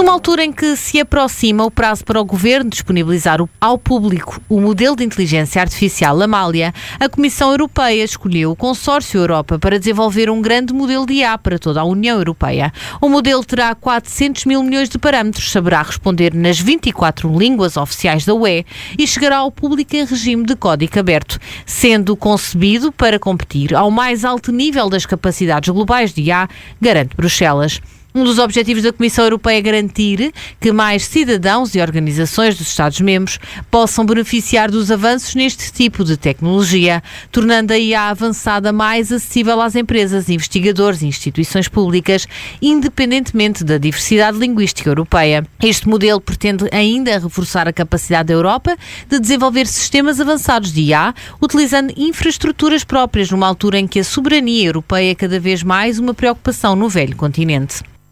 Numa altura em que se aproxima o prazo para o Governo disponibilizar ao público o modelo de inteligência artificial Amália, a Comissão Europeia escolheu o Consórcio Europa para desenvolver um grande modelo de IA para toda a União Europeia. O modelo terá 400 mil milhões de parâmetros, saberá responder nas 24 línguas oficiais da UE e chegará ao público em regime de código aberto, sendo concebido para competir ao mais alto nível das capacidades globais de IA, garante Bruxelas. Um dos objetivos da Comissão Europeia é garantir que mais cidadãos e organizações dos Estados-membros possam beneficiar dos avanços neste tipo de tecnologia, tornando a IA avançada mais acessível às empresas, investigadores e instituições públicas, independentemente da diversidade linguística europeia. Este modelo pretende ainda reforçar a capacidade da Europa de desenvolver sistemas avançados de IA, utilizando infraestruturas próprias, numa altura em que a soberania europeia é cada vez mais uma preocupação no velho continente.